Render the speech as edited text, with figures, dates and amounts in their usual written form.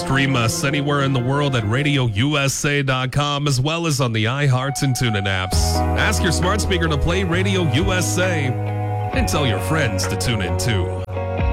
Stream us anywhere in the world at RadioUSA.com as well as on the iHearts and TuneIn apps. Ask your smart speaker to play Radio USA and tell your friends to tune in too.